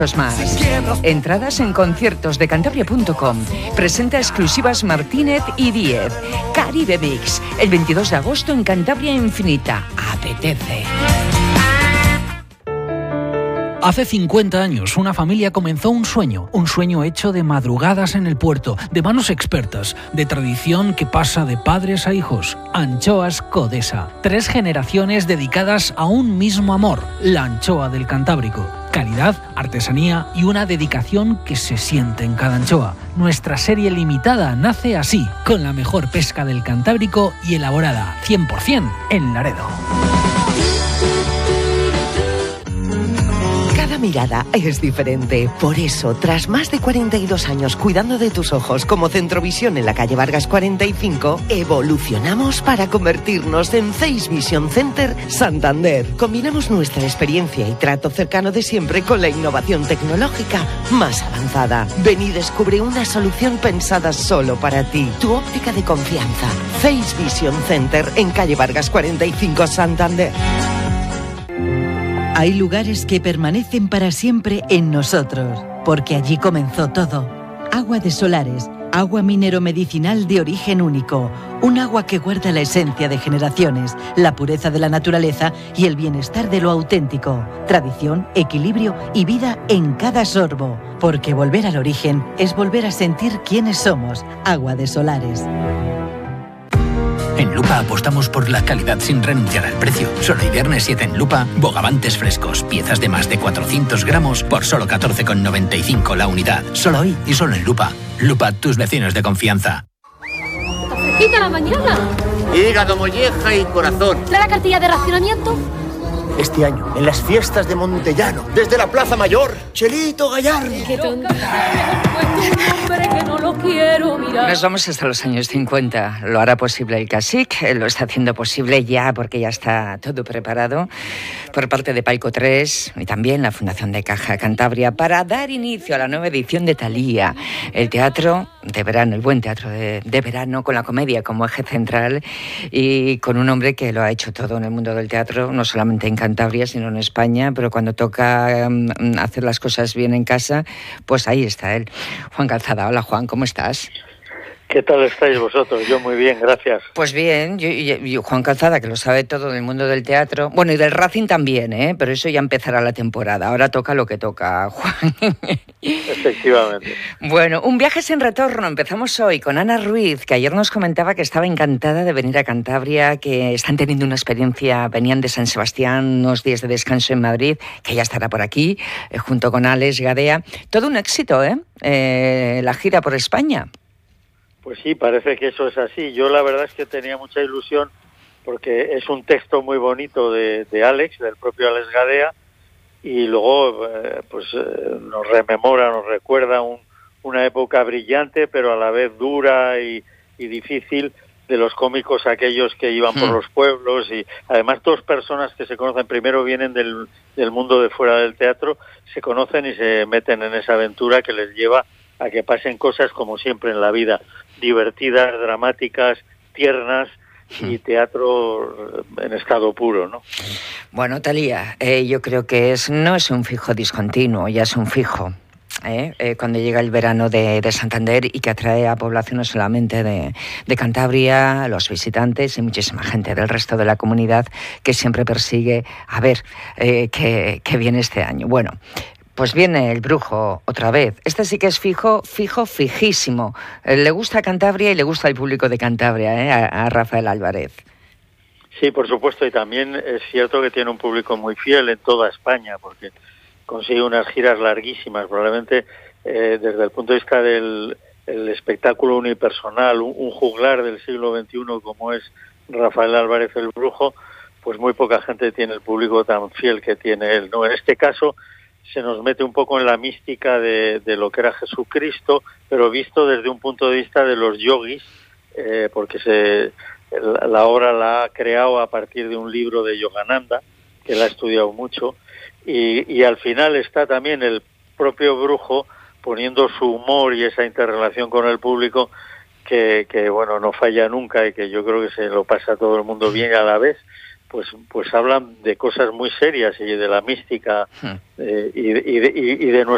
más. Entradas en conciertosdecantabria.com. Presenta exclusivas Martínez y Díez. Caribe Mix, el 22 de agosto en Cantabria Infinita. Apetece. Hace 50 años, una familia comenzó un sueño hecho de madrugadas en el puerto, de manos expertas, de tradición que pasa de padres a hijos. Anchoas Codesa. 3 generaciones dedicadas a un mismo amor, la anchoa del Cantábrico. Calidad, artesanía y una dedicación que se siente en cada anchoa. Nuestra serie limitada nace así, con la mejor pesca del Cantábrico y elaborada 100% en Laredo. Cada mirada es diferente. Por eso, tras más de 42 años cuidando de tus ojos como Centrovisión en la calle Vargas 45, evolucionamos para convertirnos en Face Vision Center Santander. Combinamos nuestra experiencia y trato cercano de siempre con la innovación tecnológica más avanzada. Ven y descubre una solución pensada solo para ti. Tu óptica de confianza. Face Vision Center en calle Vargas 45 Santander. Hay lugares que permanecen para siempre en nosotros, porque allí comenzó todo. Agua de Solares, agua minero-medicinal de origen único, un agua que guarda la esencia de generaciones, la pureza de la naturaleza y el bienestar de lo auténtico. Tradición, equilibrio y vida en cada sorbo, porque volver al origen es volver a sentir quiénes somos. Agua de Solares. En Lupa apostamos por la calidad sin renunciar al precio. Solo el viernes 7 en Lupa, bogavantes frescos, piezas de más de 400 gramos por solo 14,95 la unidad. Solo hoy y solo en Lupa. Lupa, tus vecinos de confianza. ¡Quita la mañana! Hígado, molleja y corazón. ¿Trae la cartilla de racionamiento? Este año, en las fiestas de Montellano, desde la Plaza Mayor, Chelito Gallardo. ¡Qué tonto! Que no lo quiero mirar. Nos vamos hasta los años 50. Lo hará posible el CSIC, lo está haciendo posible ya porque ya está todo preparado por parte de Palco 3 y también la Fundación de Caja Cantabria para dar inicio a la nueva edición de Thalía, el teatro de verano, el buen teatro de verano con la comedia como eje central y con un hombre que lo ha hecho todo en el mundo del teatro, no solamente en Cantabria sino en España, pero cuando toca hacer las cosas bien en casa, pues ahí está él. Juan Calzada. Hola Juan, ¿cómo estás? ¿Qué tal estáis vosotros? Yo muy bien, gracias. Pues bien, yo Juan Calzada, que lo sabe todo del mundo del teatro, bueno, y del Racing también, pero eso ya empezará la temporada. Ahora toca lo que toca, Juan. Efectivamente. Bueno, un viaje sin retorno. Empezamos hoy con Ana Ruiz, que ayer nos comentaba que estaba encantada de venir a Cantabria, que están teniendo una experiencia, venían de San Sebastián, unos días de descanso en Madrid, que ya estará por aquí, junto con Alex Gadea. Todo un éxito, la gira por España. Pues sí, parece que eso es así. Yo la verdad es que tenía mucha ilusión porque es un texto muy bonito de Alex, del propio Alex Gadea, y luego nos rememora, nos recuerda una época brillante, pero a la vez dura y difícil de los cómicos aquellos que iban por los pueblos y además 2 personas que se conocen, primero vienen del mundo de fuera del teatro, se conocen y se meten en esa aventura que les lleva a que pasen cosas como siempre en la vida, divertidas, dramáticas, tiernas y teatro en estado puro, ¿no? Bueno, Thalía, yo creo que no es un fijo discontinuo, ya es un fijo. Cuando llega el verano de Santander y que atrae a población no solamente de Cantabria, los visitantes y muchísima gente del resto de la comunidad que siempre persigue a ver qué viene este año. Bueno, pues viene el Brujo otra vez. Este sí que es fijísimo. Le gusta a Cantabria y le gusta al público de Cantabria, a Rafael Álvarez. Sí, por supuesto, y también es cierto que tiene un público muy fiel en toda España, porque consigue unas giras larguísimas, probablemente desde el punto de vista del espectáculo unipersonal, un juglar del siglo XXI como es Rafael Álvarez el Brujo, pues muy poca gente tiene el público tan fiel que tiene él, ¿no? En este caso se nos mete un poco en la mística de lo que era Jesucristo, pero visto desde un punto de vista de los yogis, porque la obra la ha creado a partir de un libro de Yogananda, que él ha estudiado mucho, y al final está también el propio Brujo poniendo su humor y esa interrelación con el público que bueno, no falla nunca y que yo creo que se lo pasa a todo el mundo bien a la vez. Pues hablan de cosas muy serias y de la mística y de nuestra